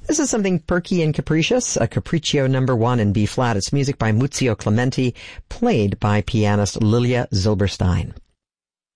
This is something perky and capricious, a Capriccio number 1 in B-flat. It's music by Muzio Clementi, played by pianist Lilia Zilberstein.